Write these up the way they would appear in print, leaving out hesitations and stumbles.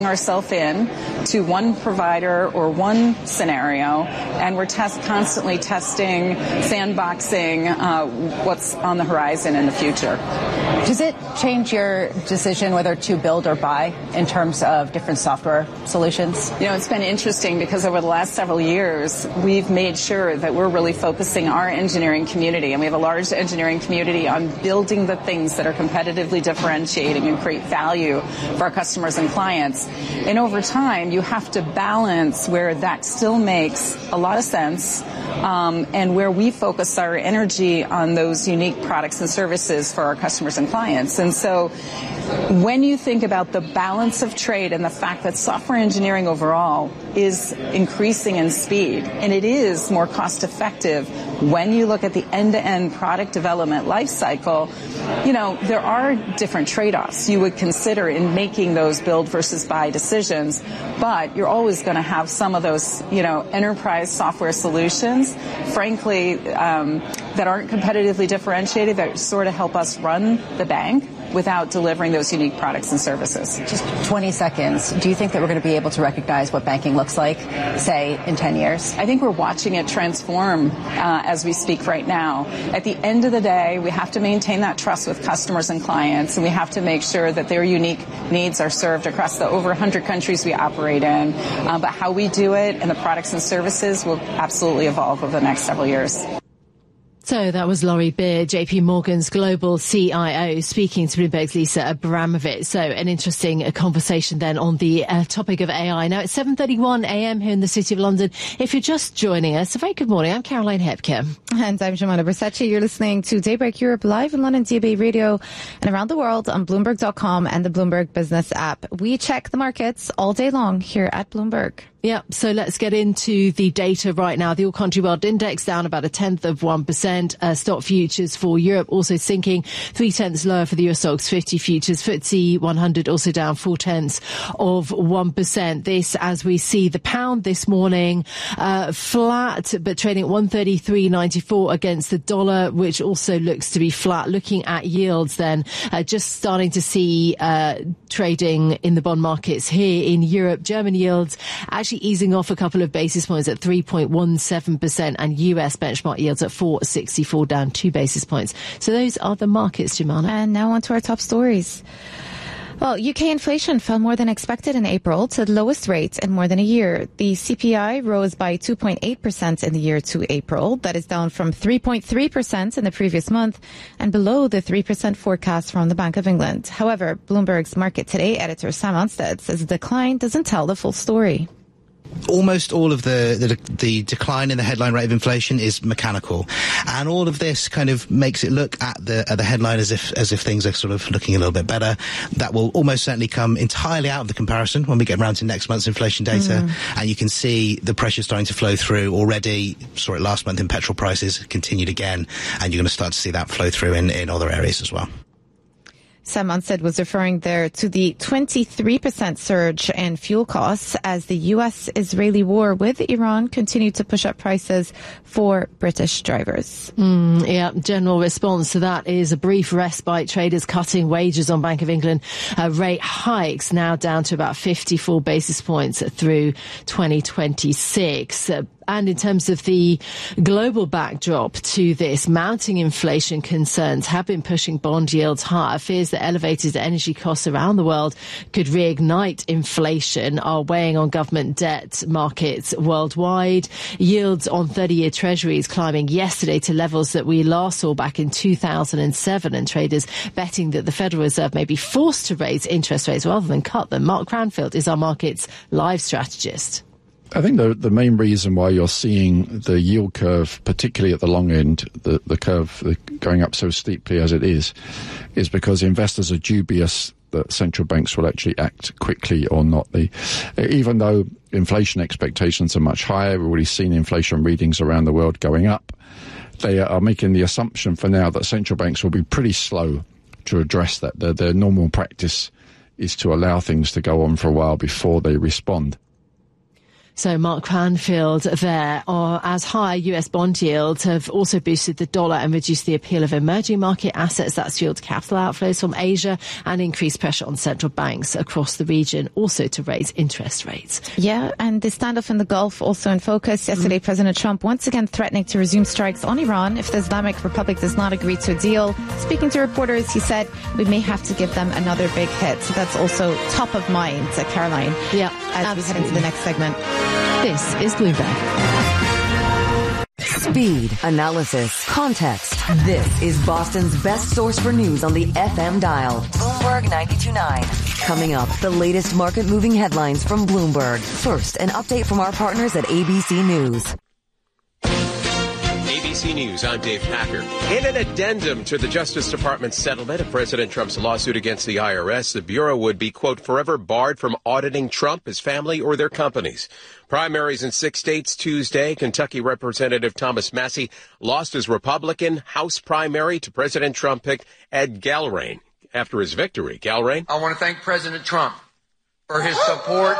ourselves in to one provider or one scenario, and we're constantly testing, sandboxing what's on the horizon in the future. Does it change your decision whether to build or buy in terms of different software solutions? You know, it's been interesting because over the last several years, we've made sure that we're really focusing our engineering community, and we have a large engineering community, on building the things that are competitively differentiating and create value for our customers and clients. And over time, you have to balance where that still makes a lot of sense and where we focus our energy on those unique products and services for our customers and clients. And so when you think about the balance of trade and the fact that software engineering overall is increasing in speed, and it is more cost effective when you look at the end-to-end product development life cycle, you know, there are different trade-offs you would consider in making those build versus buy decisions, but you're always going to have some of those, you know, enterprise software solutions, frankly, that aren't competitively differentiated, that sort of help us run the bank without delivering those unique products and services. Just 20 seconds. Do you think that we're going to be able to recognize what banking looks like, say, in 10 years? I think we're watching it transform as we speak right now. At the end of the day, we have to maintain that trust with customers and clients, and we have to make sure that their unique needs are served across the over 100 countries we operate in. But how we do it and the products and services will absolutely evolve over the next several years. So that was Laurie Beer, JP Morgan's global CIO, speaking to Bloomberg's Lisa Abramovich. So an interesting conversation then on the topic of AI. Now it's 7:31 a.m. here in the City of London. If you're just joining us, a very good morning. I'm Caroline Hepke. And I'm Jemima Versace. You're listening to Daybreak Europe live in London, DAB Radio, and around the world on Bloomberg.com and the Bloomberg Business app. We check the markets all day long here at Bloomberg. Yeah, so let's get into the data right now. The All-Country World Index down about 0.1%. Stock futures for Europe also sinking 0.3 lower for the US Stocks 50 futures. FTSE 100 also down 0.4%. This, as we see the pound this morning, flat, but trading at 133.94 against the dollar, which also looks to be flat. Looking at yields then, just starting to see trading in the bond markets here in Europe. German yields actually easing off a couple of basis points at 3.17%, and US benchmark yields at 4.64, down 2 basis points. So those are the markets, Jemima. And now on to our top stories. Well, UK inflation fell more than expected in April to the lowest rate in more than a year. The CPI rose by 2.8% in the year to April. That is down from 3.3% in the previous month and below the 3% forecast from the Bank of England. However, Bloomberg's Market Today editor Sam Onstead says the decline doesn't tell the full story. Almost all of the decline in the headline rate of inflation is mechanical, and all of this kind of makes it look at the headline as if things are sort of looking a little bit better. That will almost certainly come entirely out of the comparison when we get around to next month's inflation data, and you can see the pressure starting to flow through already. Saw it last month in petrol prices, continued again, and you're going to start to see that flow through in other areas as well. Sam Onstead was referring there to the 23% surge in fuel costs as the US-Israeli war with Iran continued to push up prices for British drivers. Yeah, general response to that is a brief respite. Traders cutting wages on Bank of England rate hikes, now down to about 54 basis points through 2026. And in terms of the global backdrop to this, mounting inflation concerns have been pushing bond yields higher. Fears that elevated energy costs around the world could reignite inflation are weighing on government debt markets worldwide. Yields on 30-year treasuries climbing yesterday to levels that we last saw back in 2007, and traders betting that the Federal Reserve may be forced to raise interest rates rather than cut them. Mark Cranfield is our markets live strategist. I think the main reason why you're seeing the yield curve, particularly at the long end, the curve going up so steeply as it is because investors are dubious that central banks will actually act quickly or not. Even though inflation expectations are much higher, we've already seen inflation readings around the world going up, they are making the assumption for now that central banks will be pretty slow to address that. Their normal practice is to allow things to go on for a while before they respond. So Mark Cranfield there, as high US bond yields have also boosted the dollar and reduced the appeal of emerging market assets. That's fueled capital outflows from Asia and increased pressure on central banks across the region also to raise interest rates. Yeah, and the standoff in the Gulf also in focus. Yesterday, President Trump once again threatening to resume strikes on Iran if the Islamic Republic does not agree to a deal. Speaking to reporters, he said, we may have to give them another big hit. So that's also top of mind, Caroline, yeah, as absolutely. we head into the next segment. This is Bloomberg. Speed, analysis, context. This is Boston's best source for news on the FM dial. Bloomberg 92.9. Coming up, the latest market-moving headlines from Bloomberg. First, an update from our partners at ABC News. ABC News, I'm Dave Packer. In an addendum to the Justice Department's settlement of President Trump's lawsuit against the IRS, the Bureau would be, quote, forever barred from auditing Trump, his family, or their companies. Primaries in 6 states Tuesday. Kentucky Representative Thomas Massie lost his Republican House primary to President Trump picked Ed Galrain. After his victory, Galrain. I want to thank President Trump for his support,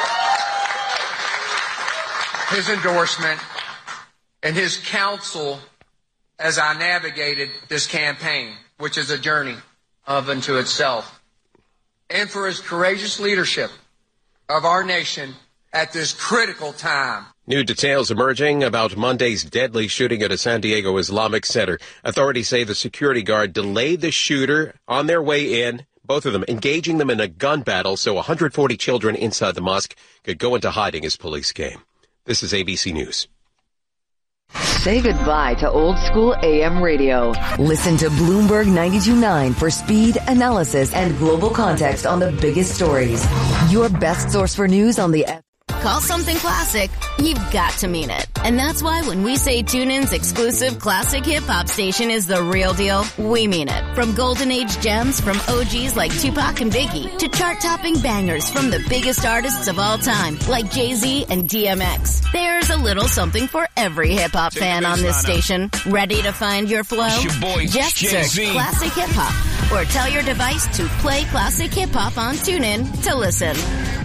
his endorsement, and his counsel as I navigated this campaign, which is a journey of unto itself, and for his courageous leadership of our nation at this critical time. New details emerging about Monday's deadly shooting at a San Diego Islamic center. Authorities say the security guard delayed the shooter on their way in, both of them engaging them in a gun battle so 140 children inside the mosque could go into hiding as police came. This is ABC News. Say goodbye to old school AM radio. Listen to Bloomberg 92.9 for speed, analysis, and global context on the biggest stories. Your best source for news on the Call something classic, you've got to mean it. And that's why when we say TuneIn's exclusive classic hip-hop station is the real deal, we mean it. From golden age gems from OGs like Tupac and Biggie to chart-topping bangers from the biggest artists of all time like Jay-Z and DMX. There's a little something for every hip-hop fan on this station. Ready to find your flow? Just search Classic Hip-Hop or tell your device to play Classic Hip-Hop on TuneIn to listen.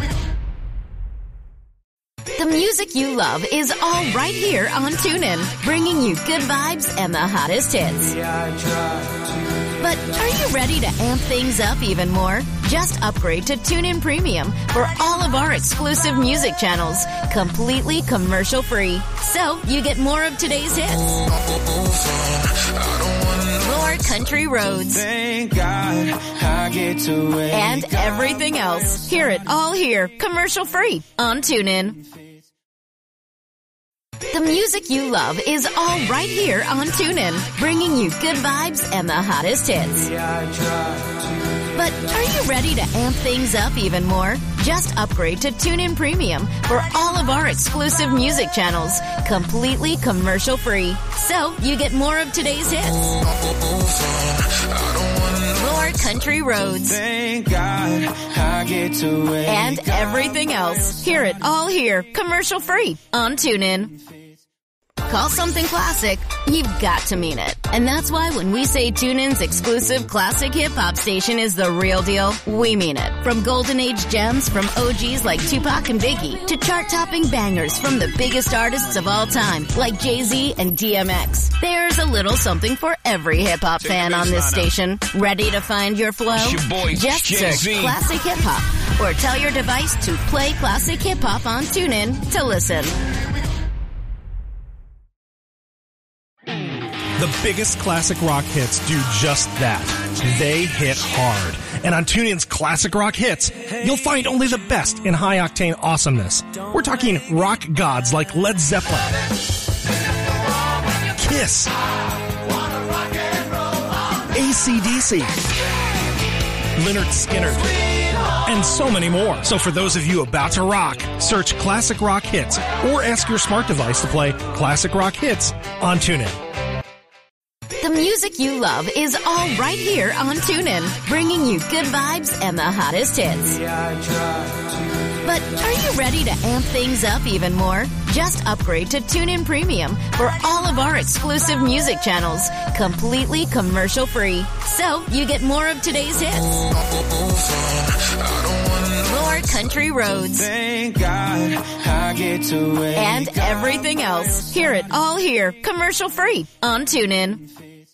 The music you love is all right here on TuneIn, bringing you good vibes and the hottest hits. But are you ready to amp things up even more? Just upgrade to TuneIn Premium for all of our exclusive music channels, completely commercial-free. So you get more of today's hits, more country roads, and everything else. Hear it all here, commercial-free on TuneIn. The music you love is all right here on TuneIn, bringing you good vibes and the hottest hits. But are you ready to amp things up even more? Just upgrade to TuneIn Premium for all of our exclusive music channels, completely commercial-free. So you get more of today's hits, more country roads, and everything else. Hear it all here, commercial-free on TuneIn. Call something classic, you've got to mean it. And that's why when we say TuneIn's exclusive classic hip-hop station is the real deal, we mean it. From golden age gems from OGs like Tupac and Biggie to chart-topping bangers from the biggest artists of all time like Jay-Z and DMX. There's a little something for every hip-hop fan on this station. Ready to find your flow? Just search Classic Hip-Hop or tell your device to play Classic Hip-Hop on TuneIn to listen. The biggest classic rock hits do just that. They hit hard. And on TuneIn's Classic Rock Hits, you'll find only the best in high-octane awesomeness. We're talking rock gods like Led Zeppelin, Kiss, AC/DC, Lynyrd Skynyrd, and so many more. So for those of you about to rock, search Classic Rock Hits or ask your smart device to play Classic Rock Hits on TuneIn. The music you love is all right here on TuneIn, bringing you good vibes and the hottest hits. But are you ready to amp things up even more? Just upgrade to TuneIn Premium for all of our exclusive music channels, completely commercial-free. So you get more of today's hits, more more country roads, Thank God I get to wake and everything else. Hear it all here, commercial free on TuneIn.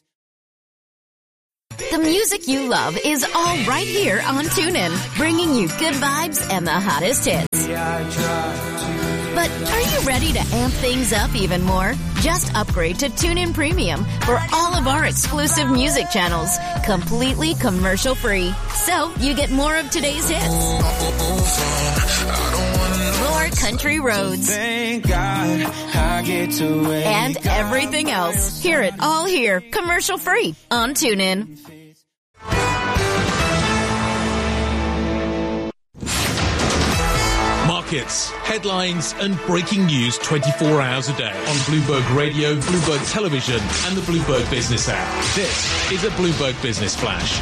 The music you love is all right here on TuneIn, bringing you good vibes and the hottest hits. But are you ready to amp things up even more? Just upgrade to TuneIn Premium for all of our exclusive music channels, completely commercial free. So you get more of today's hits, more country roads, Thank God I get to wake and everything else. Hear it all here, commercial free on TuneIn. Markets, headlines and breaking news 24 hours a day on Bloomberg Radio, Bloomberg Television and the Bloomberg Business app. This is a Bloomberg Business Flash.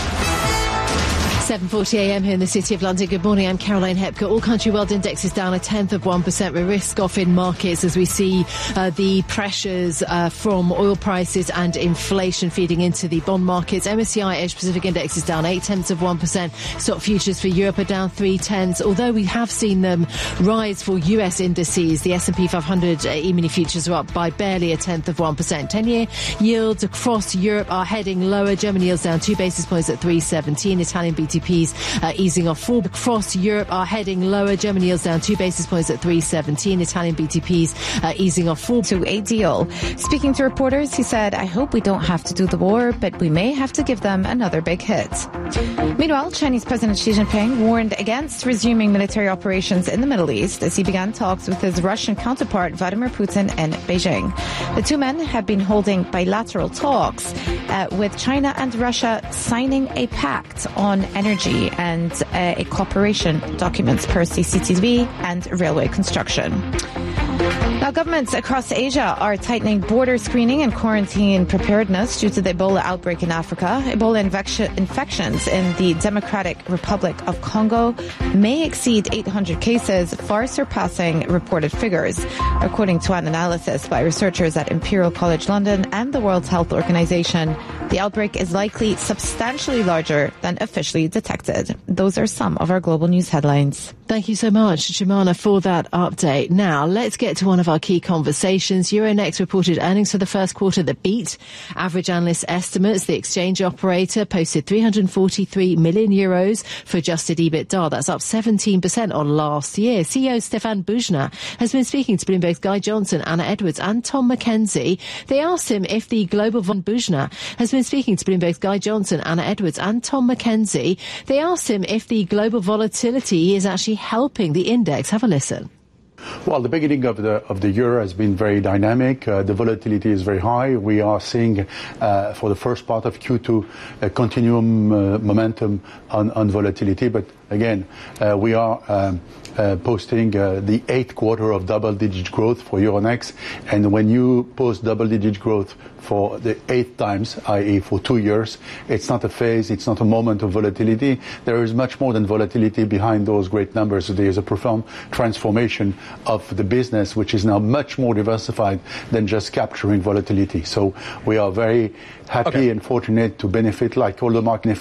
7:40 a.m. here in the City of London. Good morning, I'm Caroline Hepker. All country world indexes down 0.1%. We risk off in markets as we see the pressures from oil prices and inflation feeding into the bond markets. MSCI Asia Pacific Index is down 0.8%. Stock futures for Europe are down 0.3, although we have seen them rise for US indices. The S&P 500 E-mini futures are up by barely 0.1%. 10-year yields across Europe are heading lower. German yields down 2 basis points at 3.17. Italian BTPs easing off. 4 across Europe are heading lower. German yields down 2 basis points at 3.17. Italian BTPs easing off 4 to a deal. Speaking to reporters, he said, "I hope we don't have to do the war, but we may have to give them another big hit." Meanwhile, Chinese President Xi Jinping warned against resuming military operations in the Middle East as he began talks with his Russian counterpart Vladimir Putin in Beijing. The two men have been holding bilateral talks with China and Russia signing a pact on energy and a cooperation documents per CCTV and railway construction. Now, governments across Asia are tightening border screening and quarantine preparedness due to the Ebola outbreak in Africa. Ebola infections in the Democratic Republic of Congo may exceed 800 cases, far surpassing reported figures, according to an analysis by researchers at Imperial College London and the World Health Organization. The outbreak is likely substantially larger than officially detected. Those are some of our global news headlines. Thank you so much, Jemana, for that update. Now, let's get to one of our key conversations. Euronext reported earnings for the first quarter that beat average analyst estimates. The exchange operator posted 343 million euros for adjusted EBITDA. That's up 17% on last year. CEO Stefan Bujna has been speaking to Bloomberg's Guy Johnson, Anna Edwards and Tom McKenzie. They asked him if the global Bujna has been speaking to Bloomberg's Guy Johnson, Anna Edwards and Tom McKenzie. They asked him if the global volatility is actually helping the index. Have a listen. Well, the beginning of the year has been very dynamic. The volatility is very high. We are seeing for the first part of Q2 a continuum momentum on volatility. But again, we are posting the 8th quarter of double-digit growth for Euronext. And when you post double-digit growth for the 8th times, i.e. for 2 years, it's not a phase, it's not a moment of volatility. There is much more than volatility behind those great numbers. There is a profound transformation of the business, which is now much more diversified than just capturing volatility. So we are very happy and fortunate to benefit, like all the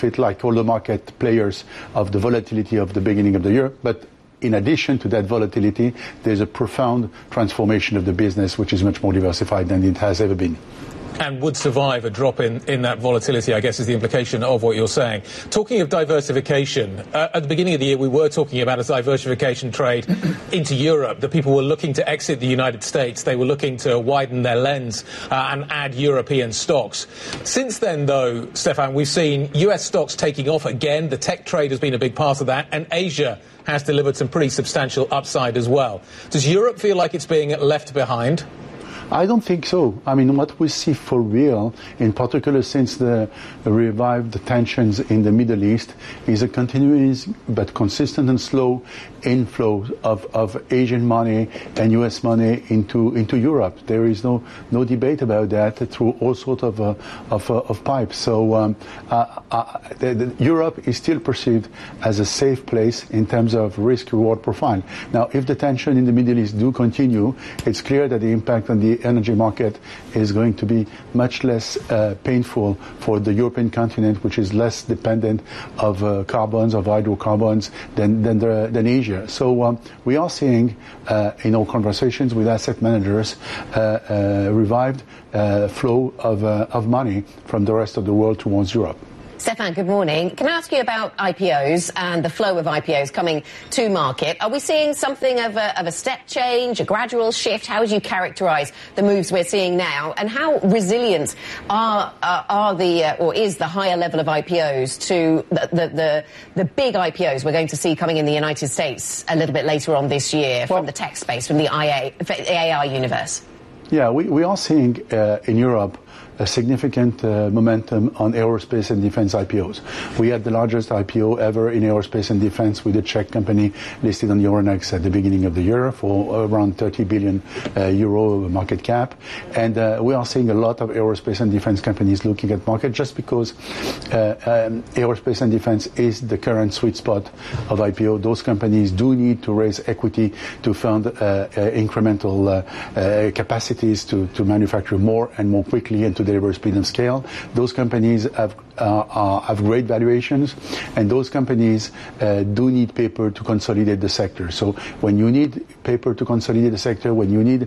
market players, of the volatility of the beginning of the year. But in addition to that volatility, there's a profound transformation of the business, which is much more diversified than it has ever been. And would survive a drop in that volatility, I guess, is the implication of what you're saying. Talking of diversification, at the beginning of the year, we were talking about a diversification trade into Europe, that people were looking to exit the United States. They were looking to widen their lens and add European stocks. Since then, though, Stefan, we've seen US stocks taking off again. The tech trade has been a big part of that, and Asia has delivered some pretty substantial upside as well. Does Europe feel like it's being left behind? I don't think so. I mean, what we see for real, in particular since the revived tensions in the Middle East, is a continuous but consistent and slow inflow of Asian money and U.S. money into Europe. There is no debate about that through all sorts of pipes. So Europe is still perceived as a safe place in terms of risk-reward profile. Now, if the tension in the Middle East do continue, it's clear that the impact on the energy market is going to be much less painful for the European continent, which is less dependent of carbons, of hydrocarbons than Asia. So we are seeing in our conversations with asset managers revived flow of money from the rest of the world towards Europe. Stéphane, good morning. Can I ask you about IPOs and the flow of IPOs coming to market? Are we seeing something of a step change, a gradual shift? How would you characterise the moves we're seeing now? And how resilient is the higher level of IPOs to the big IPOs we're going to see coming in the United States a little bit later on this year from the tech space, from the AI universe? Yeah, we are seeing in Europe a significant momentum on aerospace and defense IPOs. We had the largest IPO ever in aerospace and defense with a Czech company listed on Euronext at the beginning of the year for around 30 billion euro market cap. And we are seeing a lot of aerospace and defense companies looking at market just because aerospace and defense is the current sweet spot of IPO. Those companies do need to raise equity to fund incremental capacities to manufacture more and more quickly and to deliver speed and scale. Those companies have great valuations, and those companies do need paper to consolidate the sector. So when you need paper to consolidate the sector, when you need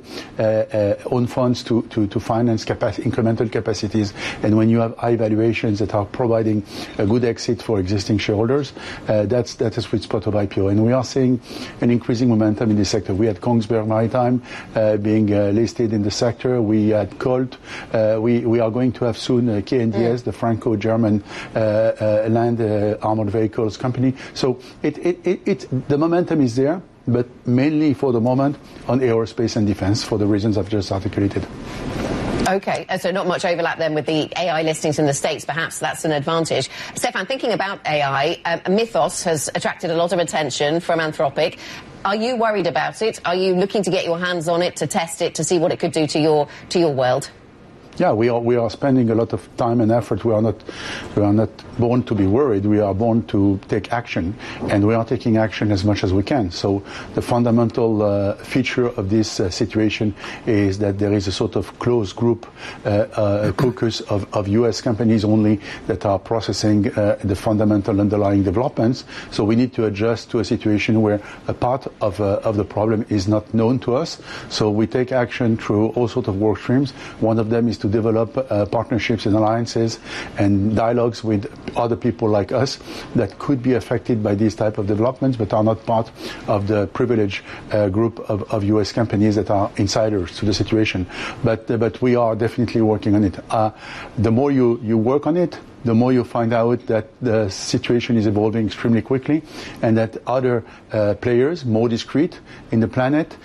own funds to finance incremental capacities, and when you have high valuations that are providing a good exit for existing shareholders, that's a sweet spot of IPO. And we are seeing an increasing momentum in this sector. We had Kongsberg Maritime being listed in the sector. We had Colt. We are going to have soon KNDS, the Franco-German land armored vehicles company. So the momentum is there, but mainly for the moment on aerospace and defense for the reasons I've just articulated. Okay, so not much overlap then with the AI listings in the States. Perhaps that's an advantage. Stéphane, thinking about AI, Mythos has attracted a lot of attention from Anthropic. Are you worried about it? Are you looking to get your hands on it, to test it, to see what it could do to your world? Yeah, we are spending a lot of time and effort. We are not born to be worried. We are born to take action, and we are taking action as much as we can. So the fundamental feature of this situation is that there is a sort of closed group, caucus of U.S. companies only that are processing the fundamental underlying developments. So we need to adjust to a situation where a part of the problem is not known to us. So we take action through all sorts of work streams. One of them is to develop partnerships and alliances and dialogues with other people like us that could be affected by these type of developments but are not part of the privileged group of U.S. companies that are insiders to the situation. But we are definitely working on it. The more you work on it, the more you find out that the situation is evolving extremely quickly and that other players, more discreet in the planet,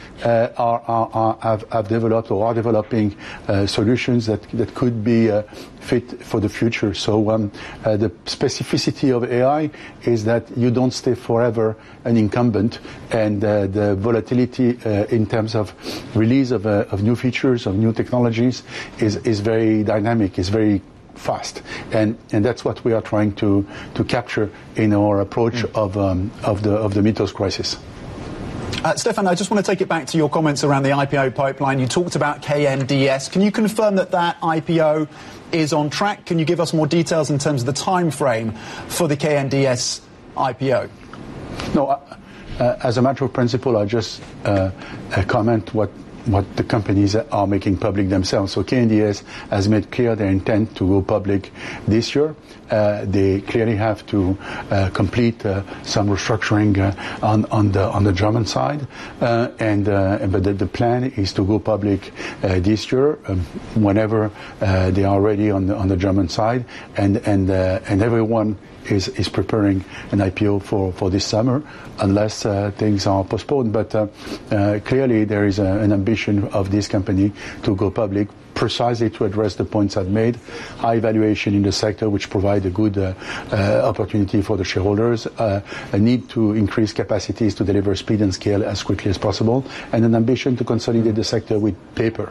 have developed or are developing solutions that could be fit for the future. So the specificity of AI is that you don't stay forever an incumbent, and the volatility in terms of release of new features, of new technologies is very dynamic, is very fast, and that's what we are trying to capture in our approach of the Mythos crisis. Stéphane, I just want to take it back to your comments around the IPO pipeline. You talked about KNDS. Can you confirm that IPO is on track? Can you give us more details in terms of the time frame for the KNDS IPO? No, as a matter of principle, I just comment what the companies are making public themselves. So KNDS has made clear their intent to go public this year. They clearly have to complete some restructuring on the German side, but the plan is to go public this year whenever they are ready on the German side, and everyone is preparing an IPO for this summer unless things are postponed. But clearly there is an ambition ambition of this company to go public, precisely to address the points I've made. High valuation in the sector, which provide a good opportunity for the shareholders, a need to increase capacities to deliver speed and scale as quickly as possible, and an ambition to consolidate the sector with paper.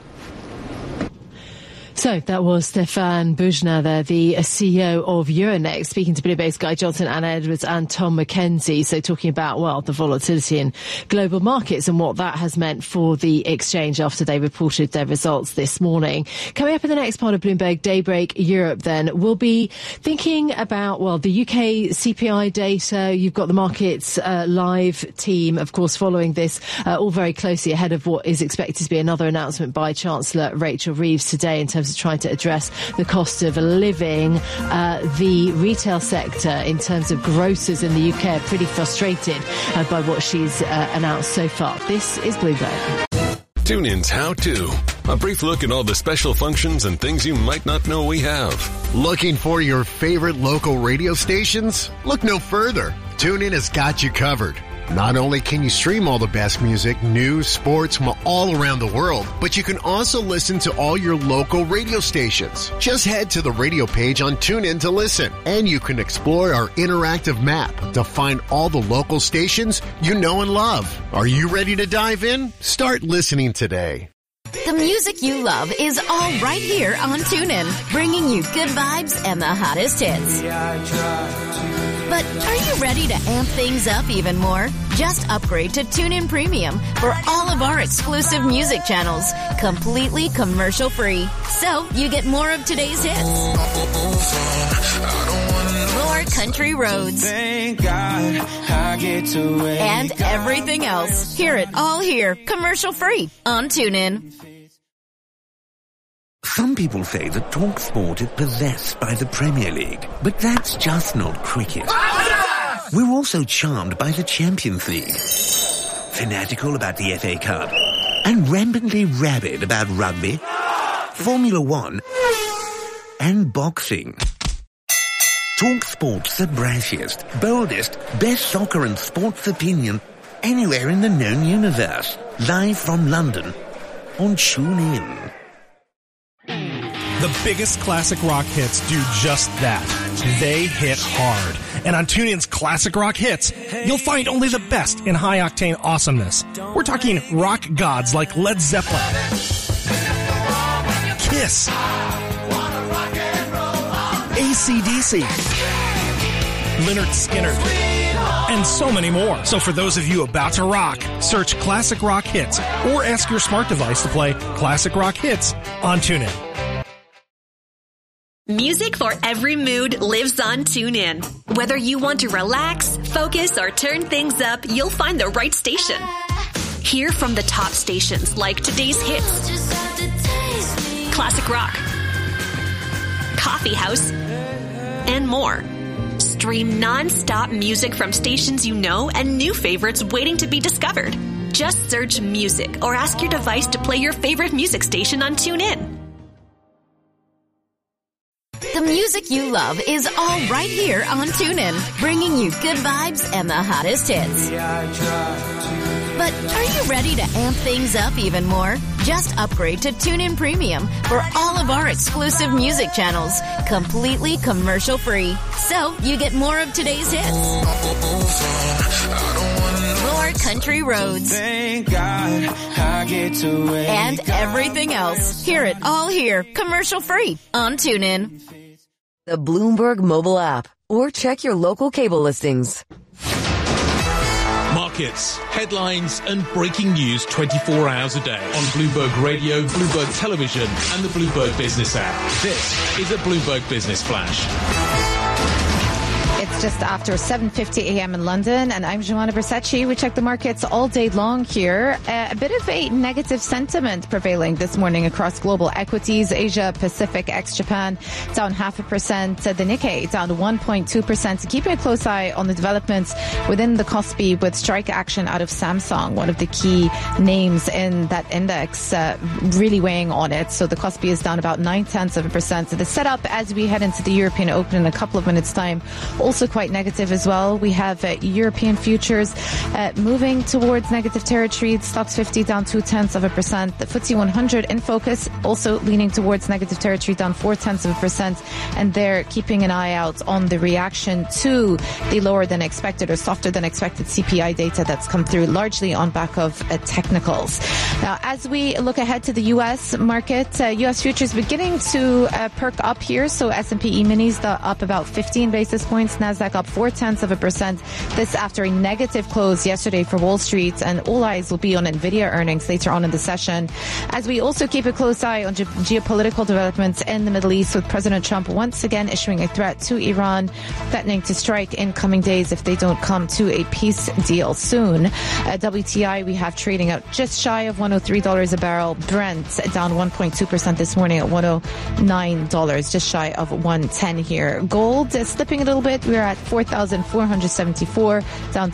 So that was Stéphane Boujnah there, the CEO of Euronext, speaking to Bloomberg's Guy Johnson, Anna Edwards and Tom McKenzie. So talking about, well, the volatility in global markets and what that has meant for the exchange after they reported their results this morning. Coming up in the next part of Bloomberg Daybreak Europe then, we'll be thinking about, well, the UK CPI data. You've got the Markets Live team, of course, following this all very closely ahead of what is expected to be another announcement by Chancellor Rachel Reeves today in terms of trying to address the cost of living. The retail sector, in terms of grocers in the UK, are pretty frustrated by what she's announced so far. This is Bloomberg. TuneIn's How To. A brief look at all the special functions and things you might not know we have. Looking for your favorite local radio stations? Look no further. TuneIn has got you covered. Not only can you stream all the best music, news, sports from all around the world, but you can also listen to all your local radio stations. Just head to the radio page on TuneIn to listen, and you can explore our interactive map to find all the local stations you know and love. Are you ready to dive in? Start listening today. The music you love is all right here on TuneIn, bringing you good vibes and the hottest hits. But are you ready to amp things up even more? Just upgrade to TuneIn Premium for all of our exclusive music channels, completely commercial free. So you get more of today's hits, more country roads, Thank God I get to wake and everything else. Hear it all here, commercial free on TuneIn. Some people say that TalkSport is possessed by the Premier League, but that's just not cricket. We're also charmed by the Champions League, fanatical about the FA Cup, and rampantly rabid about rugby, Formula One, and boxing. TalkSport's the brashiest, boldest, best soccer and sports opinion anywhere in the known universe. Live from London on TuneIn. The biggest classic rock hits do just that. They hit hard. And on TuneIn's Classic Rock Hits, you'll find only the best in high-octane awesomeness. We're talking rock gods like Led Zeppelin, Kiss, AC/DC, Lynyrd Skynyrd, and so many more. So for those of you about to rock, search Classic Rock Hits or ask your smart device to play Classic Rock Hits on TuneIn. Music for every mood lives on TuneIn. Whether you want to relax, focus, or turn things up, you'll find the right station. Hear from the top stations like today's hits, classic rock, coffee house, and more. Stream non-stop music from stations you know and new favorites waiting to be discovered. Just search music or ask your device to play your favorite music station on TuneIn. The music you love is all right here on TuneIn, bringing you good vibes and the hottest hits. But are you ready to amp things up even more? Just upgrade to TuneIn Premium for all of our exclusive music channels, completely commercial free. So you get more of today's hits, more country roads, Thank God I get to wake and everything else. Hear it all here, commercial free on TuneIn. The Bloomberg mobile app, or check your local cable listings. Markets, headlines, and breaking news 24 hours a day on Bloomberg Radio, Bloomberg Television, and the Bloomberg Business app. This is a Bloomberg Business Flash. It's just after 7:50 a.m. in London, and I'm Joanna Bersacci. We check the markets all day long here. A bit of a negative sentiment prevailing this morning across global equities. Asia Pacific ex-Japan down 0.5%. The Nikkei down 1.2%. Keeping a close eye on the developments within the Kospi with strike action out of Samsung, one of the key names in that index, really weighing on it. So the Kospi is down about 0.9%. So the setup as we head into the European Open in a couple of minutes' time. Also quite negative as well. We have European futures moving towards negative territory. Stocks 50 down 0.2%. The FTSE 100 in focus, also leaning towards negative territory, down 0.4%. And they're keeping an eye out on the reaction to the lower than expected or softer than expected CPI data that's come through, largely on back of technicals. Now, as we look ahead to the U.S. market, U.S. futures beginning to perk up here. So S&P E-minis up about 15 basis points. NASDAQ up 0.4%. This after a negative close yesterday for Wall Street, and all eyes will be on NVIDIA earnings later on in the session. As we also keep a close eye on geopolitical developments in the Middle East, with President Trump once again issuing a threat to Iran, threatening to strike in coming days if they don't come to a peace deal soon. WTI, we have trading out just shy of $103 a barrel. Brent down 1.2% this morning at $109, just shy of 110 here. Gold is slipping a little bit. We're at 4,474, down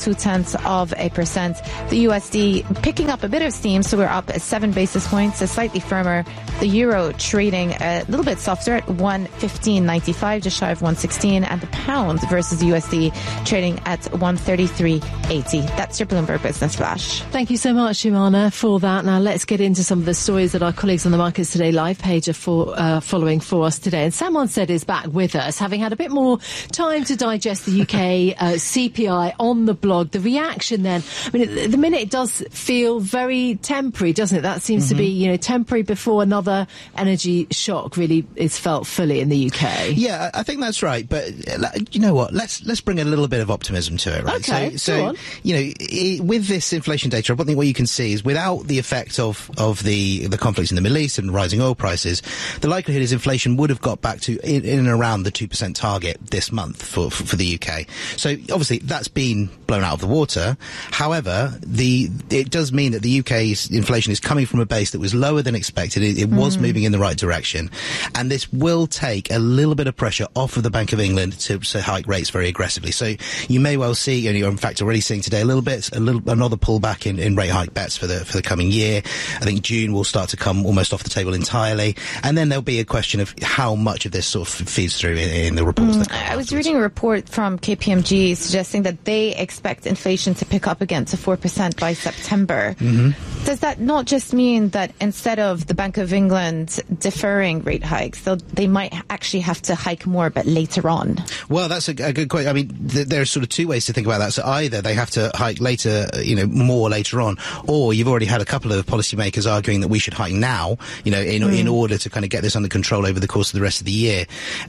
0.2%. The USD picking up a bit of steam, so we're up 7 basis points, slightly firmer. The euro trading a little bit softer at 115.95, just shy of 116, and the pound versus the USD trading at 133.80. That's your Bloomberg Business Flash. Thank you so much, Shimana, for that. Now let's get into some of the stories that our colleagues on the Markets Today live page are following for us today. And Sam Onsted is back with us, having had a bit more time to digest the UK CPI on the blog. The reaction then, I mean, at the minute it does feel very temporary, doesn't it? That seems to be, temporary before another energy shock really is felt fully in the UK. Yeah, I think that's right. But you know what? Let's bring a little bit of optimism to it, right? Okay, so with this inflation data, I think what you can see is without the effect of the conflicts in the Middle East and rising oil prices, the likelihood is inflation would have got back to in and around the 2% target this month for the UK. So obviously that's been blown out of the water. However, it does mean that the UK's inflation is coming from a base that was lower than expected. It was moving in the right direction, and this will take a little bit of pressure off of the Bank of England to hike rates very aggressively. So you may well see, and you're in fact already seeing today, another pullback in rate hike bets for the coming year. I think June will start to come almost off the table entirely, and then there'll be a question of how much of this sort of feeds through in the reports. I was reading a report from KPMG suggesting that they expect inflation to pick up again to 4% by September. Does that not just mean that instead of the Bank of England deferring rate hikes, they might actually have to hike more, but later on? Well, that's a good question. I mean, there are sort of two ways to think about that. So either they have to hike later, more later on, or you've already had a couple of policymakers arguing that we should hike now, in order to kind of get this under control over the course of the rest of the year.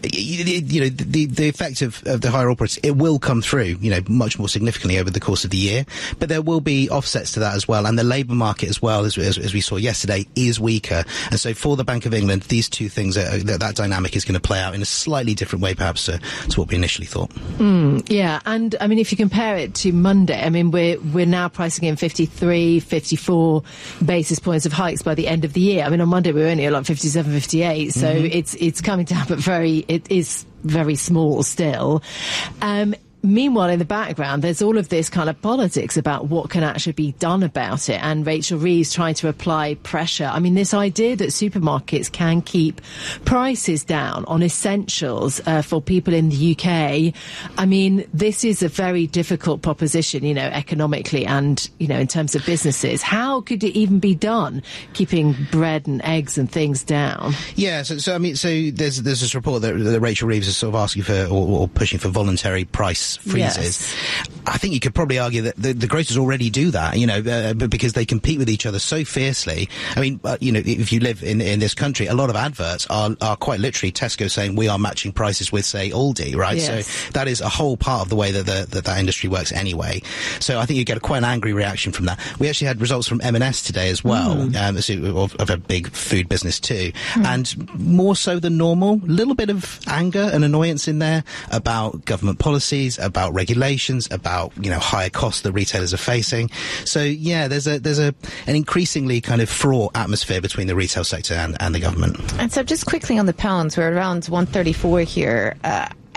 The effect of the higher oil prices, it will come through, much more significantly over the course of the year. But there will be offsets to that as well. And the labour market as well, as we saw yesterday, is weaker. And so for the Bank of England, these two things, that dynamic is going to play out in a slightly different way, perhaps, to what we initially thought. Yeah. And I mean, if you compare it to Monday, I mean, we're now pricing in 53, 54 basis points of hikes by the end of the year. I mean, on Monday we were only at like 57, 58. So it's coming down, but it is very small still. Meanwhile, in the background, there's all of this kind of politics about what can actually be done about it, and Rachel Reeves trying to apply pressure. I mean, this idea that supermarkets can keep prices down on essentials for people in the UK, I mean, this is a very difficult proposition, economically and, in terms of businesses. How could it even be done, keeping bread and eggs and things down? Yeah, so there's this report that Rachel Reeves is sort of asking for or pushing for voluntary price freezes. Yes. I think you could probably argue that the grocers already do that, because they compete with each other so fiercely. I mean, if you live in this country, a lot of adverts are quite literally Tesco saying we are matching prices with, say, Aldi, right? Yes. So that is a whole part of the way that industry works anyway. So I think you get quite an angry reaction from that. We actually had results from M&S today as well, of a big food business too, and more so than normal, a little bit of anger and annoyance in there about government policies, about regulations, about higher costs that retailers are facing. So yeah, there's an increasingly kind of fraught atmosphere between the retail sector and the government. And so just quickly on the pounds, we're around 134 here.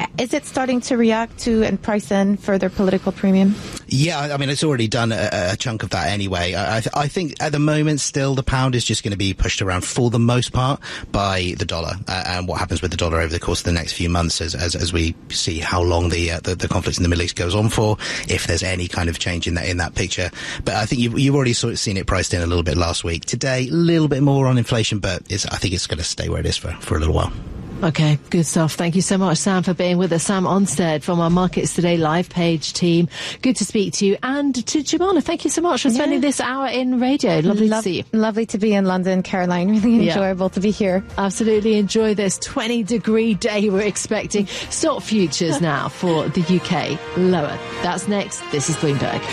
Is it starting to react to and price in further political premium? Yeah, I mean, it's already done a chunk of that anyway. I think at the moment still the pound is just going to be pushed around for the most part by the dollar and what happens with the dollar over the course of the next few months as we see how long the conflict in the Middle East goes on for, if there's any kind of change in that picture. But I think you've already sort of seen it priced in a little bit last week. Today, a little bit more on inflation, but I think it's going to stay where it is for a little while. Okay, good stuff. Thank you so much, Sam, for being with us. Sam Onstead from our Markets Today live page team. Good to speak to you. And to Jemana, thank you so much for spending this hour in radio. Lovely to see you. Lovely to be in London, Caroline. Really enjoyable to be here. Absolutely enjoy this 20-degree day we're expecting. Stock futures now for the UK lower. That's next. This is Bloomberg.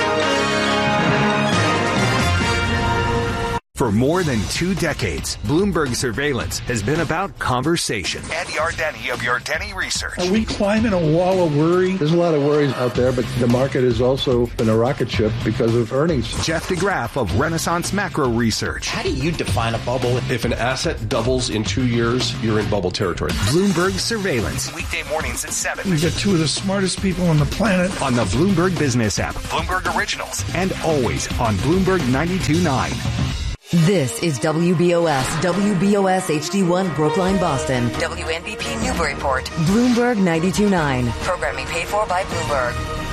For more than 2 decades, Bloomberg Surveillance has been about conversation. Andy Ardeni of Ardeni Research. Are we climbing a wall of worry? There's a lot of worries out there, but the market has also been a rocket ship because of earnings. Jeff DeGraff of Renaissance Macro Research. How do you define a bubble? If an asset doubles in 2 years, you're in bubble territory. Bloomberg Surveillance. Weekday mornings at 7. We got 2 of the smartest people on the planet. On the Bloomberg Business app. Bloomberg Originals. And always on Bloomberg 92.9. This is WBOS HD1 Brookline, Boston. WNBP Newburyport. Bloomberg 92.9. Programming paid for by Bloomberg.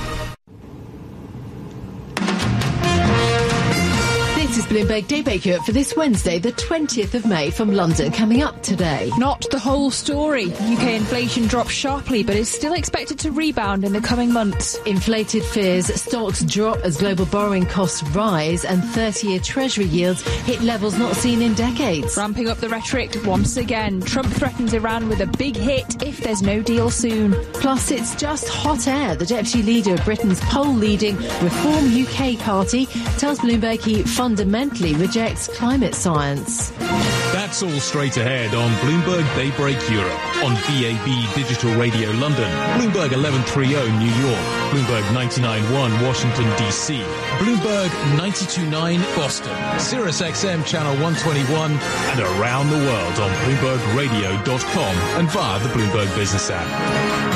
This is Bloomberg Daybreak Europe for this Wednesday, the 20th of May from London. Coming up today. Not the whole story. UK inflation dropped sharply but is still expected to rebound in the coming months. Inflated fears, stocks drop as global borrowing costs rise and 30-year Treasury yields hit levels not seen in decades. Ramping up the rhetoric once again. Trump threatens Iran with a big hit if there's no deal soon. Plus, it's just hot air. The deputy leader of Britain's poll-leading Reform UK party tells Bloomberg he fundamentally rejects climate science. That's all straight ahead on Bloomberg Daybreak Europe, on DAB Digital Radio London, Bloomberg 1130 New York, Bloomberg 99.1 Washington DC, Bloomberg 92.9 Boston, Sirius XM Channel 121, and around the world on BloombergRadio.com and via the Bloomberg Business app.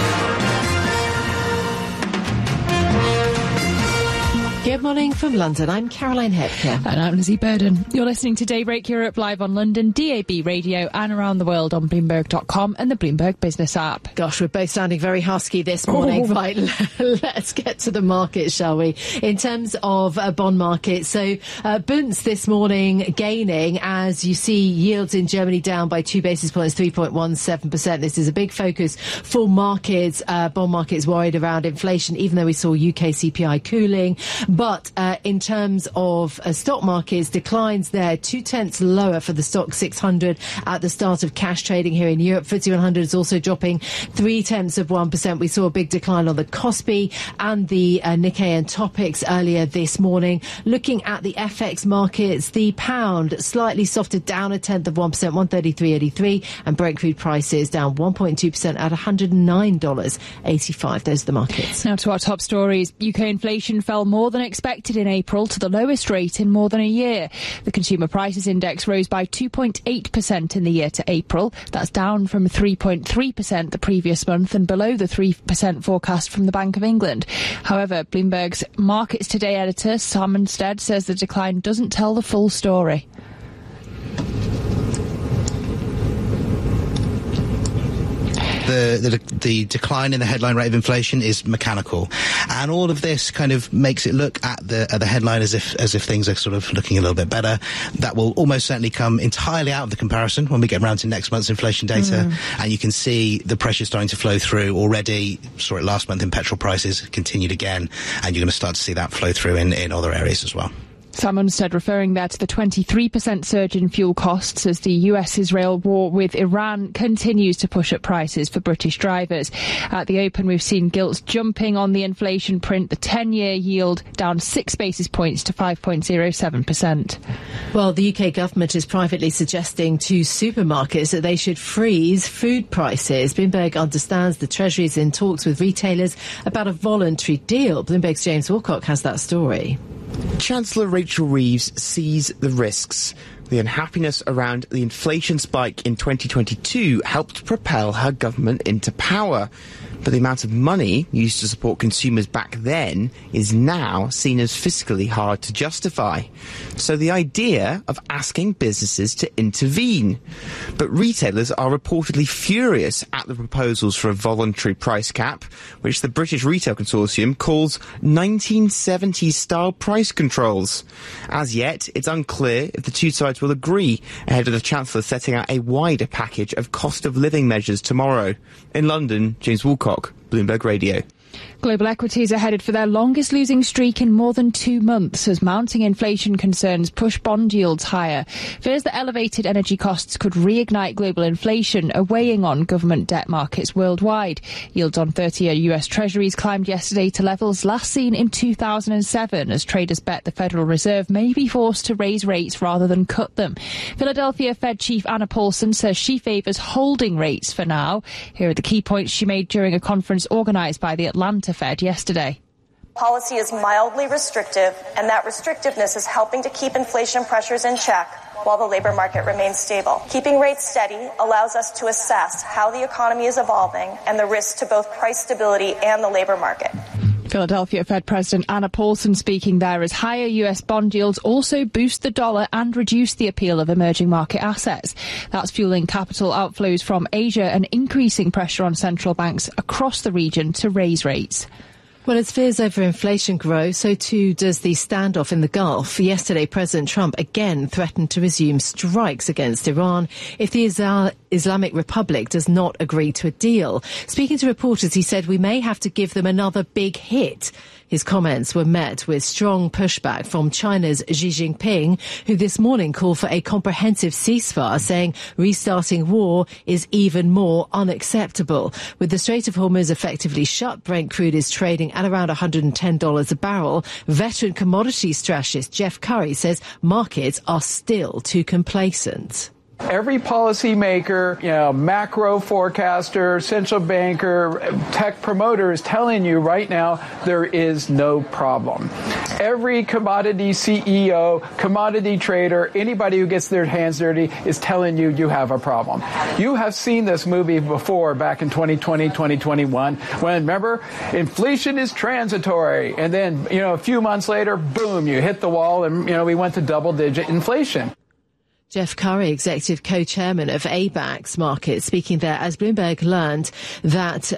Good morning from London. I'm Caroline Hepker. And I'm Lizzie Burden. You're listening to Daybreak Europe live on London, DAB Radio, and around the world on Bloomberg.com and the Bloomberg Business app. Gosh, we're both sounding very husky this morning. Oh. Right, let's get to the market, shall we? In terms of bond market, so Bunds this morning gaining as you see yields in Germany down by 2 basis points, 3.17%. This is a big focus for markets. Bond markets worried around inflation, even though we saw UK CPI cooling. But in terms of stock markets, declines there, 0.2 lower for the stock 600 at the start of cash trading here in Europe. FTSE 100 is also dropping 0.3%. We saw a big decline on the Kospi and the Nikkei and Topix earlier this morning. Looking at the FX markets, the pound slightly softened down 0.1%, 133.83, and Brent crude prices down 1.2% at $109.85. Those are the markets. Now to our top stories. UK inflation fell more than expected in April to the lowest rate in more than a year. The Consumer Prices Index rose by 2.8% in the year to April. That's down from 3.3% the previous month and below the 3% forecast from the Bank of England. However, Bloomberg's Markets Today editor, Sam Onstead, says the decline doesn't tell the full story. The decline in the headline rate of inflation is mechanical, and all of this kind of makes it look at the headline as if things are sort of looking a little bit better. That will almost certainly come entirely out of the comparison when we get around to next month's inflation data, and you can see the pressure starting to flow through already. Saw it last month in petrol prices, continued again, and you're going to start to see that flow through in other areas as well. Sam Onstead referring there to the 23% surge in fuel costs as the US-Israel war with Iran continues to push up prices for British drivers. At the open, we've seen gilts jumping on the inflation print, the 10-year yield down 6 basis points to 5.07%. Well, the UK government is privately suggesting to supermarkets that they should freeze food prices. Bloomberg understands the Treasury is in talks with retailers about a voluntary deal. Bloomberg's James Wilcock has that story. Chancellor Rachel Reeves sees the risks. The unhappiness around the inflation spike in 2022 helped propel her government into power. But the amount of money used to support consumers back then is now seen as fiscally hard to justify. So the idea of asking businesses to intervene. But retailers are reportedly furious at the proposals for a voluntary price cap, which the British Retail Consortium calls 1970s-style price controls. As yet, it's unclear if the two sides will agree ahead of the Chancellor setting out a wider package of cost of living measures tomorrow. In London, James Woolcock, Bloomberg Radio. Global equities are headed for their longest losing streak in more than 2 months as mounting inflation concerns push bond yields higher. Fears that elevated energy costs could reignite global inflation are weighing on government debt markets worldwide. Yields on 30-year US Treasuries climbed yesterday to levels last seen in 2007 as traders bet the Federal Reserve may be forced to raise rates rather than cut them. Philadelphia Fed Chief Anna Paulson says she favours holding rates for now. Here are the key points she made during a conference organised by the Atlanta Fed yesterday. Policy is mildly restrictive, and that restrictiveness is helping to keep inflation pressures in check while the labor market remains stable. Keeping rates steady allows us to assess how the economy is evolving and the risks to both price stability and the labor market. Philadelphia Fed President Anna Paulson speaking there as higher US bond yields also boost the dollar and reduce the appeal of emerging market assets. That's fueling capital outflows from Asia and increasing pressure on central banks across the region to raise rates. Well, as fears over inflation grow, so too does the standoff in the Gulf. Yesterday, President Trump again threatened to resume strikes against Iran if the Islamic Republic does not agree to a deal. Speaking to reporters, he said we may have to give them another big hit. His comments were met with strong pushback from China's Xi Jinping, who this morning called for a comprehensive ceasefire, saying restarting war is even more unacceptable. With the Strait of Hormuz effectively shut, Brent crude is trading at around $110 a barrel. Veteran commodity strategist Jeff Curry says markets are still too complacent. Every policymaker, macro forecaster, central banker, tech promoter is telling you right now there is no problem. Every commodity CEO, commodity trader, anybody who gets their hands dirty is telling you you have a problem. You have seen this movie before back in 2020, 2021, when, remember, inflation is transitory. And then, a few months later, boom, you hit the wall and, we went to double-digit inflation. Jeff Curry, executive co-chairman of ABAX Markets, speaking there as Bloomberg learned that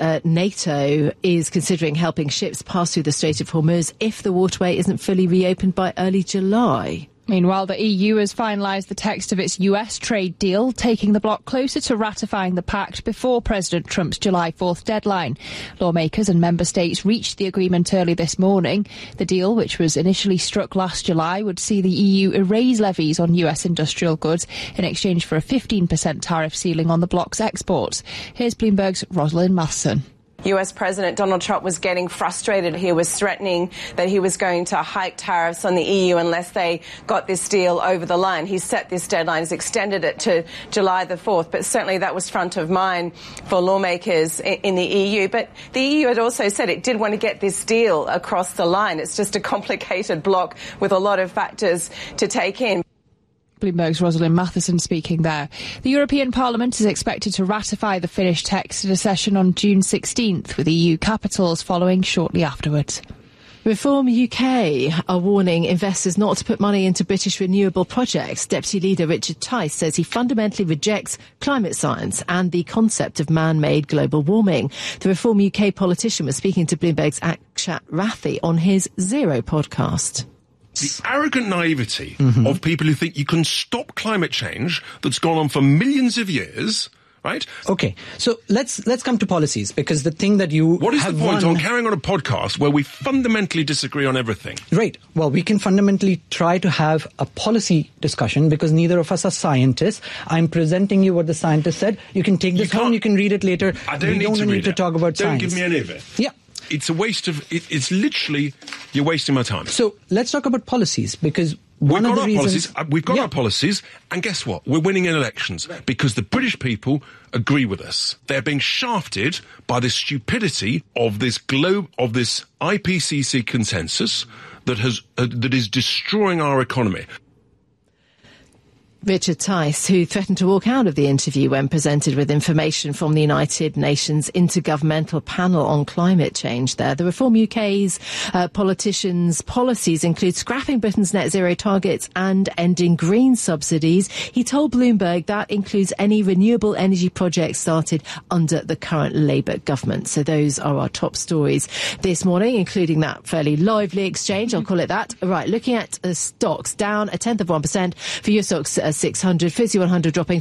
NATO is considering helping ships pass through the Strait of Hormuz if the waterway isn't fully reopened by early July. Meanwhile, the EU has finalised the text of its US trade deal, taking the bloc closer to ratifying the pact before President Trump's July 4th deadline. Lawmakers and member states reached the agreement early this morning. The deal, which was initially struck last July, would see the EU erase levies on US industrial goods in exchange for a 15% tariff ceiling on the bloc's exports. Here's Bloomberg's Rosalind Matheson. US President Donald Trump was getting frustrated. He was threatening that he was going to hike tariffs on the EU unless they got this deal over the line. He set this deadline, he's extended it to July the 4th, but certainly that was front of mind for lawmakers in the EU. But the EU had also said it did want to get this deal across the line. It's just a complicated bloc with a lot of factors to take in. Bloomberg's Rosalind Matheson speaking there. The European Parliament is expected to ratify the finished text at a session on June 16th, with EU capitals following shortly afterwards. Reform UK are warning investors not to put money into British renewable projects. Deputy Leader Richard Tice says he fundamentally rejects climate science and the concept of man-made global warming. The Reform UK politician was speaking to Bloomberg's Akshat Rathi on his Zero podcast. The arrogant naivety of people who think you can stop climate change that's gone on for millions of years, right? Okay, so let's come to policies, because the thing that you What is have the point on carrying on a podcast where we fundamentally disagree on everything? Right. Well, we can fundamentally try to have a policy discussion because neither of us are scientists. I'm presenting you what the scientist said. You can take this home, you can read it later. I don't need to talk about science. Don't give me any of it. Yeah. It's a waste of... It's literally... You're wasting my time. So let's talk about policies, because one of the reasons... We've got our policies, and guess what? We're winning in elections because the British people agree with us. They're being shafted by the stupidity of this IPCC consensus that is destroying our economy. Richard Tice, who threatened to walk out of the interview when presented with information from the United Nations Intergovernmental Panel on Climate Change there. The Reform UK's politicians' policies include scrapping Britain's net zero targets and ending green subsidies. He told Bloomberg that includes any renewable energy projects started under the current Labour government. So those are our top stories this morning, including that fairly lively exchange, I'll call it that. Right, looking at stocks, down 0.1% for your stocks 600, FTSE 100 dropping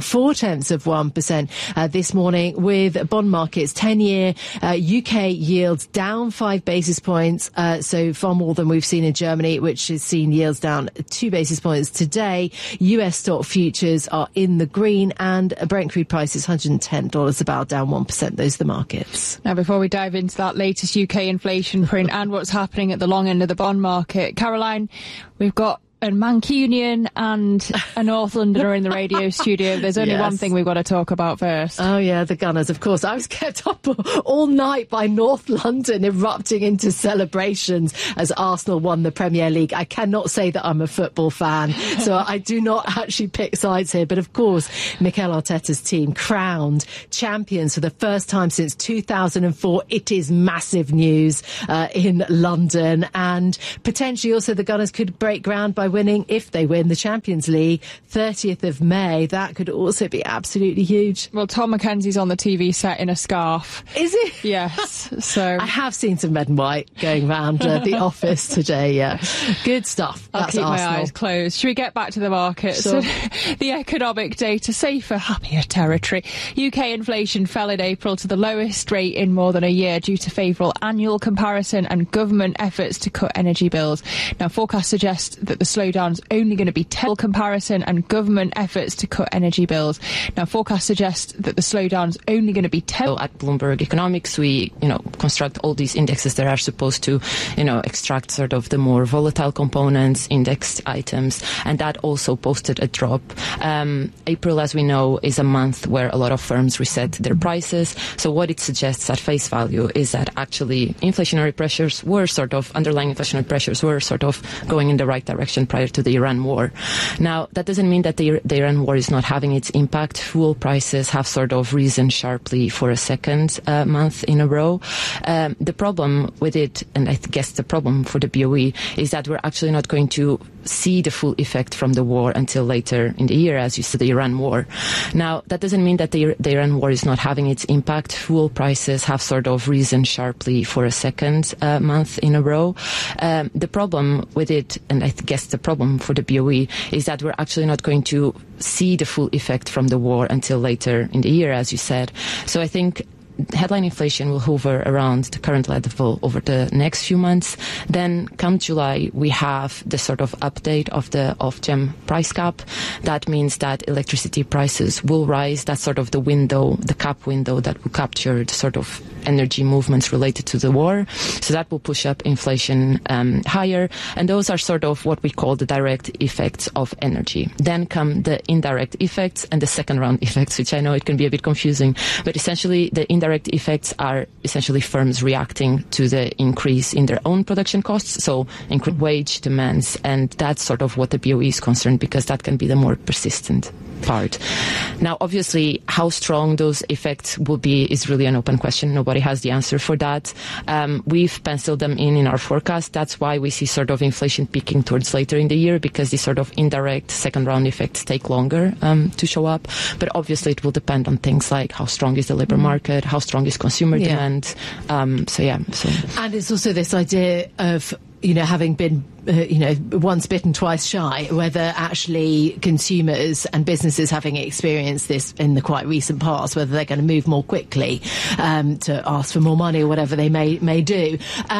0.4% this morning, with bond markets 10-year UK yields down 5 basis points, so far more than we've seen in Germany, which has seen yields down 2 basis points today. US stock futures are in the green, and Brent crude price is $110 a barrel, down 1%. Those are the markets. Now, before we dive into that latest UK inflation print and what's happening at the long end of the bond market, Caroline, we've got a Mancunian and a North Londoner in the radio studio. There's only one thing we've got to talk about first. Oh, yeah, the Gunners, of course. I was kept up all night by North London erupting into celebrations as Arsenal won the Premier League. I cannot say that I'm a football fan, so I do not actually pick sides here. But, of course, Mikel Arteta's team crowned champions for the first time since 2004. It is massive news in London. And potentially also the Gunners could break ground by winning, if they win the Champions League, 30th of May. That could also be absolutely huge. Well, Tom McKenzie's on the TV set in a scarf. Is he? Yes. So I have seen some red and white going round the office today. Yeah, good stuff. I'll keep Arsenal. my eyes closed. Should we get back to the markets? Sure. The economic data, safer, happier territory. UK inflation fell in April to the lowest rate in more than a year due to favourable annual comparison and government efforts to cut energy bills. Now, forecasts suggest that the slowdown's only going to be comparison and government efforts to cut energy bills. Now, forecasts suggest that the slowdown's only going to be At Bloomberg Economics, we, construct all these indexes that are supposed to, extract sort of the more volatile components, indexed items, and that also posted a drop. April, as we know, is a month where a lot of firms reset their prices. So what it suggests at face value is that actually underlying inflationary pressures were sort of going in the right direction prior to the Iran war. Now, that doesn't mean that the Iran war is not having its impact. Fuel prices have sort of risen sharply for a second month in a row. The problem with it, and I guess the problem for the BOE, is that we're actually not going to see the full effect from the war until later in the year, as you said, the Iran war. Now, that doesn't mean that the Iran war is not having its impact. Fuel prices have sort of risen sharply for a second month in a row. The problem with it, and I guess the problem for the BOE, is that we're actually not going to see the full effect from the war until later in the year, as you said. So I think headline inflation will hover around the current level over the next few months. Then come July, we have the sort of update of the Ofgem price cap. That means that electricity prices will rise. That's sort of the window, the cap window that will capture the sort of energy movements related to the war. So that will push up inflation higher. And those are sort of what we call the direct effects of energy. Then come the indirect effects and the second round effects, which I know it can be a bit confusing. But essentially, the indirect effects are essentially firms reacting to the increase in their own production costs, so increased wage demands, and that's sort of what the BOE is concerned, because that can be the more persistent part. Now, obviously, how strong those effects will be is really an open question. Nobody has the answer for that. We've penciled them in our forecast. That's why we see sort of inflation peaking towards later in the year, because these sort of indirect second round effects take longer to show up. But obviously, it will depend on things like how strong is the labor market, how strong is consumer demand. And it's also this idea of, having been, once bitten, twice shy, whether actually consumers and businesses having experienced this in the quite recent past, whether they're going to move more quickly to ask for more money or whatever they may do.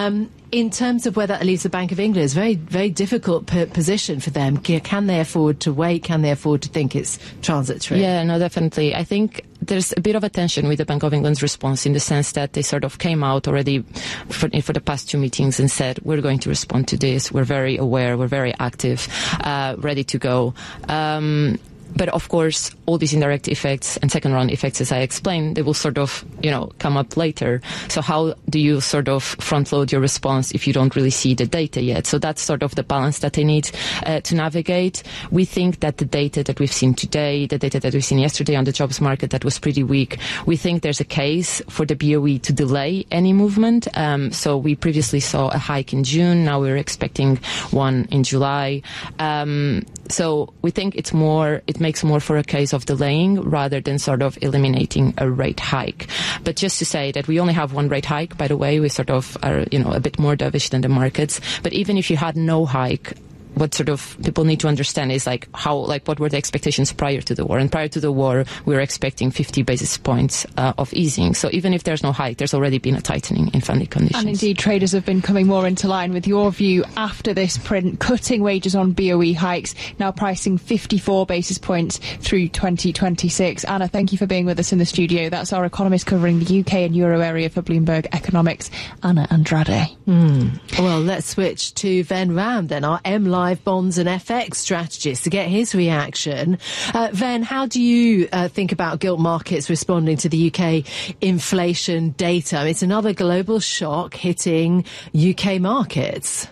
In terms of whether it leaves the Bank of England, it's a very, very difficult position for them. Can they afford to wait? Can they afford to think it's transitory? Yeah, no, definitely. I think there's a bit of a tension with the Bank of England's response, in the sense that they sort of came out already for the past two meetings and said, we're going to respond to this. We're very aware. We're very active, ready to go. But of course, all these indirect effects and second round effects, as I explained, they will sort of, come up later. So how do you sort of front load your response if you don't really see the data yet? So that's sort of the balance that they need to navigate. We think that the data that we've seen today, the data that we've seen yesterday on the jobs market that was pretty weak, we think there's a case for the BOE to delay any movement. So we previously saw a hike in June. Now we're expecting one in July. So we think it makes more for a case of delaying rather than sort of eliminating a rate hike. But just to say that we only have one rate hike, by the way, we sort of are, a bit more dovish than the markets. But even if you had no hike, what sort of people need to understand is what were the expectations prior to the war? And prior to the war, we were expecting 50 basis points of easing. So even if there's no hike, there's already been a tightening in funding conditions. And indeed, traders have been coming more into line with your view after this print, cutting wages on BOE hikes, now pricing 54 basis points through 2026. Anna, thank you for being with us in the studio. That's our economist covering the UK and Euro area for Bloomberg Economics, Anna Andrade. Well, let's switch to Ven Ram then, our MLive bonds and FX strategist, to get his reaction. Ven, how do you think about gilt markets responding to the UK inflation data? It's another global shock hitting UK markets.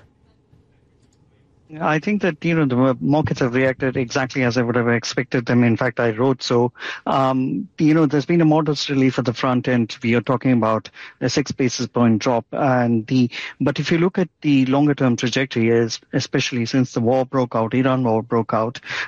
I think that, the markets have reacted exactly as I would have expected them. In fact, I wrote so. There's been a modest relief at the front end. We are talking about a 6 basis point drop. But if you look at the longer term trajectory, especially since the war broke out, Iran war broke out,